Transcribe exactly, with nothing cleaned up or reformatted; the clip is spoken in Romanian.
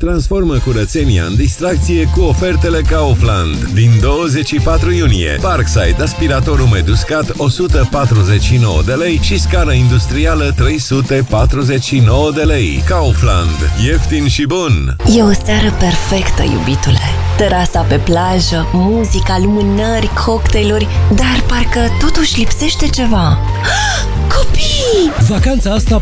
Transformă curățenia în distracție cu ofertele Kaufland. Din douăzeci și patru iunie, Parkside aspirator umed uscat o sută patruzeci și nouă de lei și scară industrială trei sute patruzeci și nouă de lei. Kaufland. Ieftin și bun! E o seară perfectă, iubitule. Terasa pe plajă, muzica, lumânări, cocktailuri, dar parcă totuși lipsește ceva. Copii! Vacanța asta